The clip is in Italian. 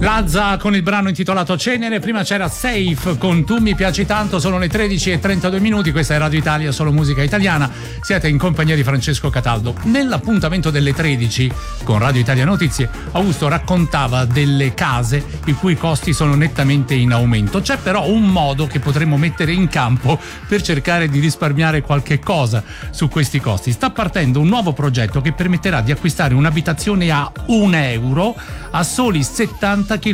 Lazza con il brano intitolato Cenere, prima c'era Safe con Tu mi piaci tanto, sono le 13:32, questa è Radio Italia, solo musica italiana, siete in compagnia di Francesco Cataldo. Nell'appuntamento delle 13 con Radio Italia Notizie, Augusto raccontava delle case i cui costi sono nettamente in aumento. C'è però un modo che potremmo mettere in campo per cercare di risparmiare qualche cosa su questi costi. Sta partendo un nuovo progetto che permetterà di acquistare un'abitazione a €1 a soli 70